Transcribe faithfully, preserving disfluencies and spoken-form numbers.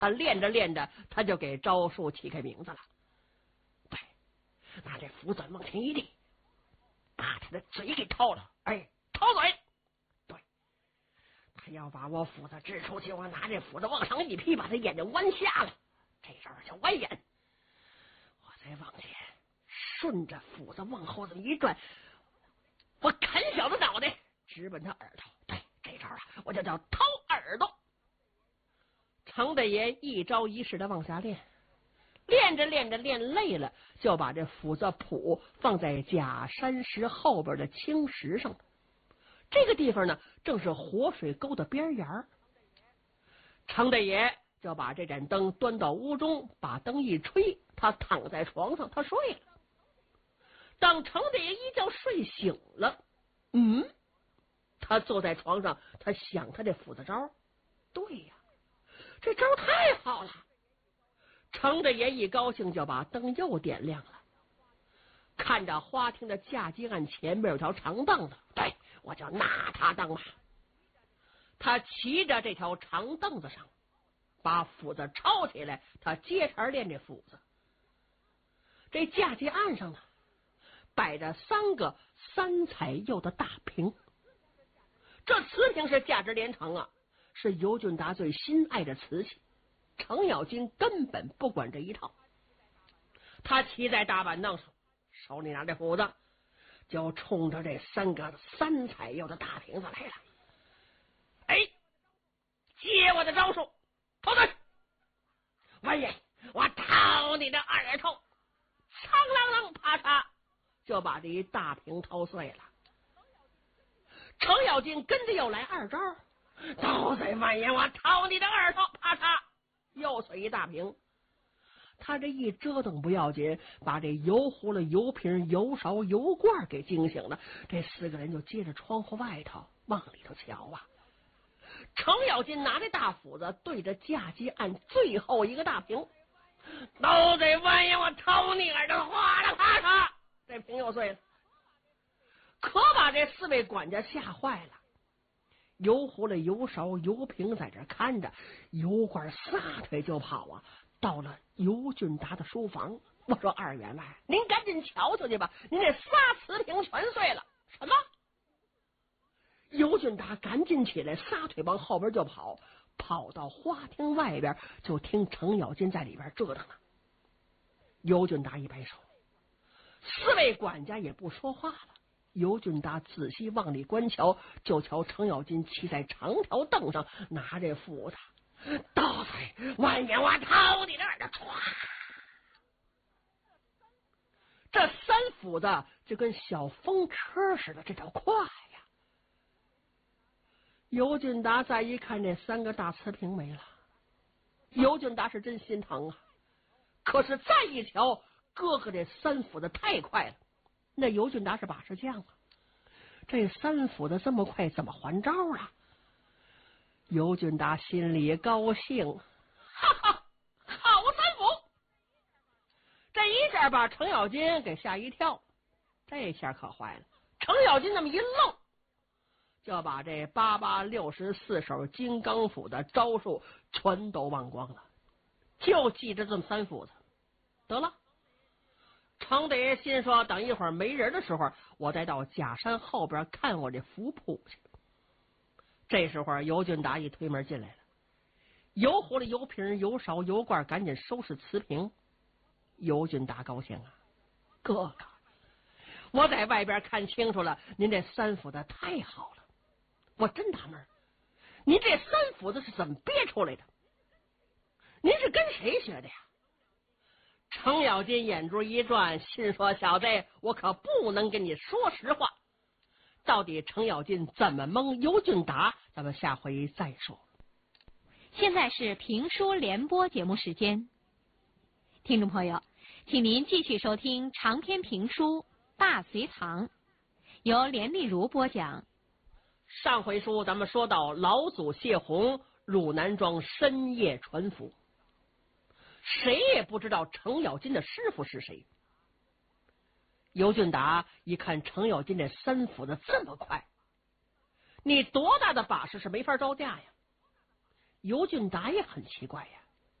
他练着练着，他就给招数起开名字了。对，拿这斧子往前一立，把他的嘴给掏了。哎，掏嘴。对，他要把我斧子支出去，我拿这斧子往上一劈，把他眼睛剜瞎了。这时候叫剜眼。我再往前，顺着斧子往后这么一转，我砍小的脑袋，直奔他耳朵。对，这招啊，我就叫掏耳朵。程大爷一招一式的往下练，练着练着练累了，就把这斧子谱放在假山石后边的青石上。这个地方呢，正是活水沟的边沿儿。程大爷就把这盏灯端到屋中，把灯一吹，他躺在床上，他睡了。当程大爷一觉睡醒了，嗯，他坐在床上，他想他这斧子招，对呀，这招太好了。程大爷一高兴，就把灯又点亮了。看着花厅的嫁接案前面有条长凳子，对，我就拿它当马。他骑着这条长凳子上，把斧子抄起来，他接茬练这斧子。这嫁接案上呢，摆着三个三彩釉的大瓶，这瓷瓶是价值连城啊，是尤俊达最心爱的瓷器。程咬金根本不管这一套，他骑在大板凳上，手里拿着斧子，就冲着这三个三彩釉的大瓶子来了。哎，接我的招数，掏嘴！完爷，我掏你的耳头！苍啷啷，啪嚓，就把这一大瓶掏碎了。程咬金跟着又来二招，刀嘴完爷，我掏你的耳头！啪嚓，又碎一大瓶。他这一折腾不要紧，把这油壶了、油瓶、油勺、油罐给惊醒了。这四个人就接着窗户外头往里头瞧啊。程咬金拿着大斧子对着嫁接案最后一个大瓶，都得弯呀！我掏你耳朵！哗啦啪嚓，这瓶又碎了。可把这四位管家吓坏了。油壶了、油勺、油瓶在这看着，油罐撒腿就跑啊！到了尤俊达的书房，我说二员外，您赶紧瞧瞧去吧，您这仨瓷瓶全碎了。什么？尤俊达赶紧起来，撒腿往后边就跑，跑到花厅外边，就听程咬金在里边折腾呢。尤俊达一摆手，四位管家也不说话了。尤俊达仔细往里观瞧，就瞧程咬金骑在长条凳上，拿着斧子，刀嘴万年，我掏你的耳朵！唰，这三斧子就跟小风车似的，这叫快呀！尤俊达再一看，这三个大瓷瓶没了，尤俊达是真心疼啊。可是再一瞧，哥哥这三斧子太快了，那尤俊达是把式将啊，这三斧子这么快，怎么还招啊？尤俊达心里高兴，哈哈，好三斧！这一下把程咬金给吓一跳，这下可坏了。程咬金那么一愣，就把这八八六十四手金刚斧的招数全都忘光了，就记着这么三斧子。得了，程大爷心说，等一会儿没人的时候，我再到假山后边看我这符谱去。这时候尤俊达一推门进来了，油壶了、油瓶、油勺、油罐，赶紧收拾瓷瓶。尤俊达高兴啊，哥哥，我在外边看清楚了，您这三斧子太好了。我真纳闷，您这三斧子是怎么憋出来的？您是跟谁学的呀？程咬金眼珠一转，心说，小子，我可不能跟你说实话。到底程咬金怎么蒙尤俊达，咱们下回再说。 现在是评书联播节目时间，听众朋友，请您继续收听长篇评书《大隋唐》，由连丽如播讲。 上回书咱们说到老祖谢洪入南庄深夜传符，谁也不知道程咬金的师傅是谁。尤俊达一看程咬金这三斧子这么快，你多大的把式是没法招架呀？尤俊达也很奇怪呀，